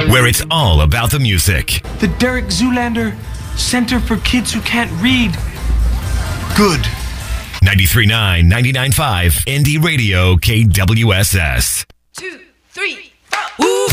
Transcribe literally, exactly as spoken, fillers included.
where it's all about the music. The Derek Zoolander Center for Kids Who Can't Read. Good. ninety-three point nine, ninety-nine point five, Indie Radio, K W S S. Two, three.